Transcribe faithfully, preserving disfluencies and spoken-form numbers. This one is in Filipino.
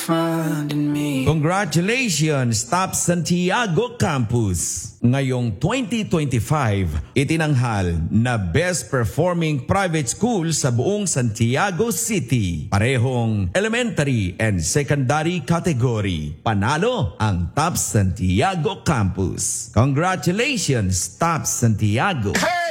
find in me. Congratulations, Top Santiago Campus! Ngayong twenty twenty-five, itinanghal na Best Performing Private School sa buong Santiago City. Parehong elementary and secondary category. Panalo ang Top Santiago Campus. Congratulations, Top Santiago!